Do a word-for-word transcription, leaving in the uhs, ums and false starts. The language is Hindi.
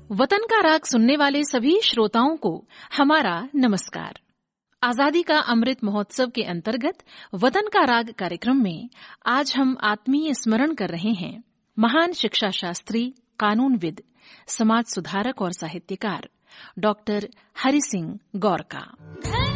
वतन का राग सुनने वाले सभी श्रोताओं को हमारा नमस्कार। आजादी का अमृत महोत्सव के अंतर्गत वतन का राग कार्यक्रम में आज हम आत्मीय स्मरण कर रहे हैं महान शिक्षा शास्त्री, कानूनविद, समाज सुधारक और साहित्यकार डॉक्टर हरि सिंह गौर का।